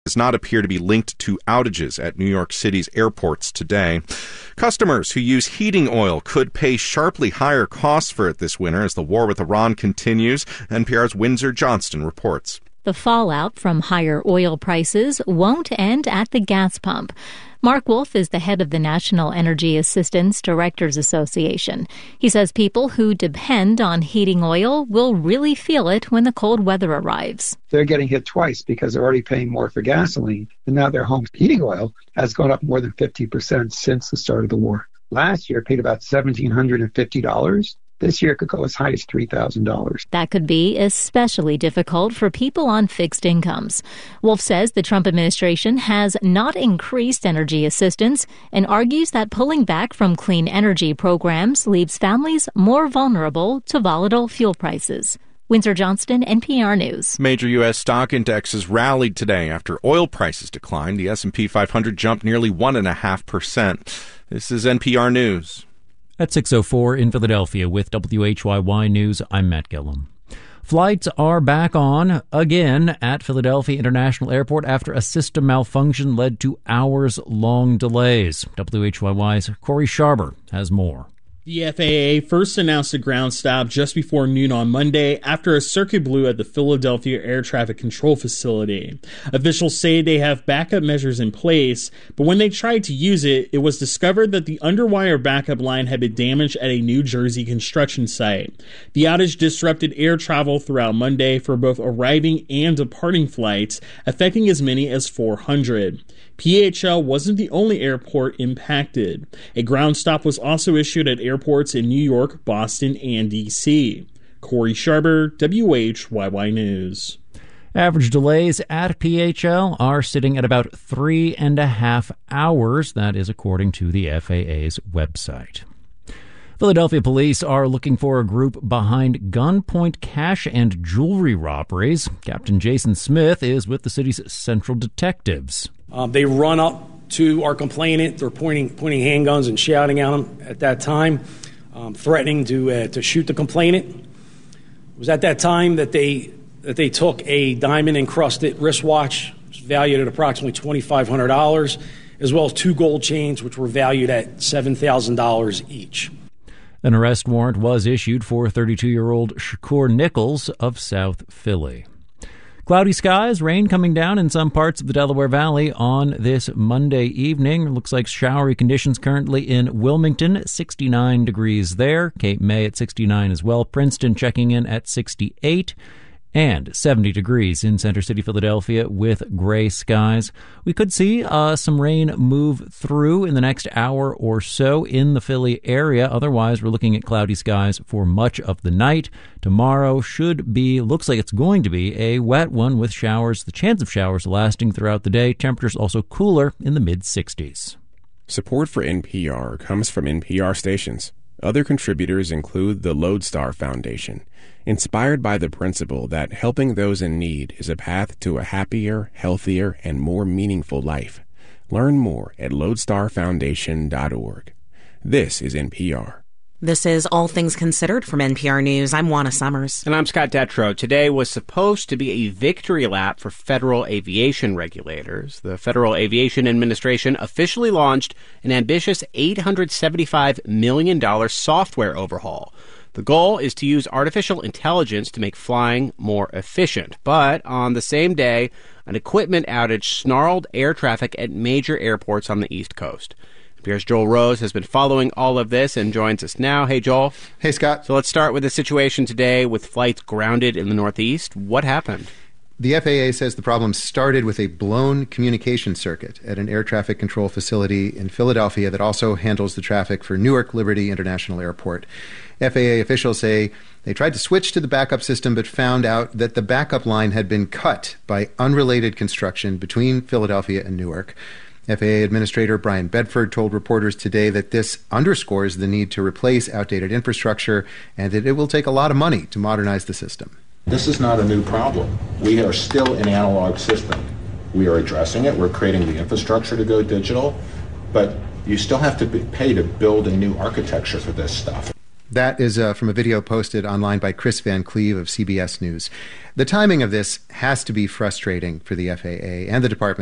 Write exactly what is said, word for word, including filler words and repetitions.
does not appear to be linked to outages at New York City's airports today. Customers who use heating oil could pay sharply higher costs for it this winter as the war with Iran continues. N P R's Windsor Johnston reports. The fallout from higher oil prices won't end at the gas pump. Mark Wolf is the head of the National Energy Assistance Directors Association. He says people who depend on heating oil will really feel it when the cold weather arrives. They're getting hit twice because they're already paying more for gasoline, and now their home heating oil has gone up more than fifty percent since the start of the war. Last year, it paid about one thousand seven hundred fifty dollars. This year, it could go as high as three thousand dollars. That could be especially difficult for people on fixed incomes. Wolf says the Trump administration has not increased energy assistance and argues that pulling back from clean energy programs leaves families more vulnerable to volatile fuel prices. Windsor Johnston, N P R News. Major U S stock indexes rallied today after oil prices declined. The S and P five hundred jumped nearly one point five percent. This is N P R News. At six oh four in Philadelphia with W H Y Y News, I'm Matt Gillum. Flights are back on again at Philadelphia International Airport after a system malfunction led to hours-long delays. W H Y Y's Corey Sharber has more. The F A A first announced a ground stop just before noon on Monday after a circuit blew at the Philadelphia Air Traffic Control Facility. Officials say they have backup measures in place, but when they tried to use it, it was discovered that the underwire backup line had been damaged at a New Jersey construction site. The outage disrupted air travel throughout Monday for both arriving and departing flights, affecting as many as four hundred. P H L wasn't the only airport impacted. A ground stop was also issued at airports in New York, Boston, and D C. Corey Sharber, W H Y Y News. Average delays at P H L are sitting at about three and a half hours. That is according to the F A A's website. Philadelphia police are looking for a group behind gunpoint cash and jewelry robberies. Captain Jason Smith is with the city's Central Detectives. Um, they run up to our complainant. They're pointing pointing handguns and shouting at him at that time, um, threatening to uh, to shoot the complainant. It was at that time that they that they took a diamond encrusted wristwatch valued at approximately twenty-five hundred dollars, as well as two gold chains, which were valued at seven thousand dollars each. An arrest warrant was issued for thirty-two-year-old Shakur Nichols of South Philly. Cloudy skies, rain coming down in some parts of the Delaware Valley on this Monday evening. Looks like showery conditions currently in Wilmington, sixty-nine degrees there. Cape May at sixty-nine as well. Princeton checking in at sixty-eight. And seventy degrees in Center City, Philadelphia, with gray skies. We could see uh, some rain move through in the next hour or so in the Philly area. Otherwise, we're looking at cloudy skies for much of the night. Tomorrow should be, looks like it's going to be, a wet one with showers. The chance of showers lasting throughout the day. Temperatures also cooler in the mid-sixties. Support for N P R comes from N P R stations. Other contributors include the Lodestar Foundation, inspired by the principle that helping those in need is a path to a happier, healthier, and more meaningful life. Learn more at lodestar foundation dot org. This is N P R. This is All Things Considered from N P R News. I'm Juana Summers. And I'm Scott Detrow. Today was supposed to be a victory lap for federal aviation regulators. The Federal Aviation Administration officially launched an ambitious eight hundred seventy-five million dollars software overhaul. The goal is to use artificial intelligence to make flying more efficient. But on the same day, an equipment outage snarled air traffic at major airports on the East Coast. N P R's Joel Rose has been following all of this and joins us now. Hey, Joel. Hey, Scott. So let's start with the situation today with flights grounded in the Northeast. What happened? The F A A says the problem started with a blown communication circuit at an air traffic control facility in Philadelphia that also handles the traffic for Newark Liberty International Airport. F A A officials say they tried to switch to the backup system but found out that the backup line had been cut by unrelated construction between Philadelphia and Newark. F A A Administrator Brian Bedford told reporters today that this underscores the need to replace outdated infrastructure and that it will take a lot of money to modernize the system. This is not a new problem. We are still an analog system. We are addressing it. We're creating the infrastructure to go digital, but you still have to pay to build a new architecture for this stuff. That is uh, from a video posted online by Chris Van Cleve of C B S News. The timing of this has to be frustrating for the F A A and the Department